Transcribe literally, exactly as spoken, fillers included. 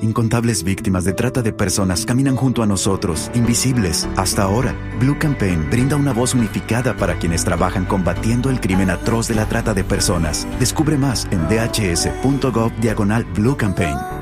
Incontables víctimas de trata de personas caminan junto a nosotros, invisibles, hasta ahora. Blue Campaign brinda una voz unificada para quienes trabajan combatiendo el crimen atroz de la trata de personas. Descubre más en dhs.gov diagonal Blue Campaign.